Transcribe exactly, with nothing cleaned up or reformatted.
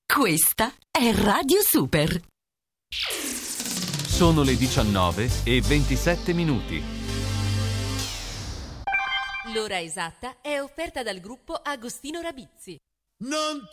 Questa è Radio Super. Sono le diciannove e ventisette minuti. L'ora esatta è offerta dal gruppo Agostino Rabizzi. Non